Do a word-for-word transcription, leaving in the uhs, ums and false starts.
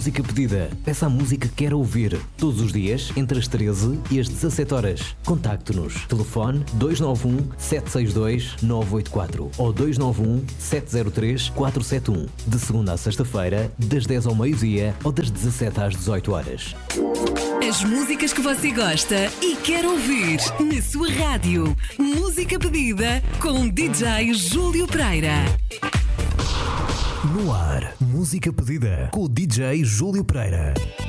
música pedida. Peça a música que quer ouvir. Todos os dias, entre as treze e as dezassete horas. Contacte-nos. Telefone dois nove um, sete seis dois, nove oito quatro ou dois nove um, sete zero três, quatro sete um. De segunda a sexta-feira, das dez ao meio-dia ou das dezassete às dezoito horas. As músicas que você gosta e quer ouvir na sua rádio. Música pedida com D J Júlio Pereira. No ar, música pedida com o D J Júlio Pereira.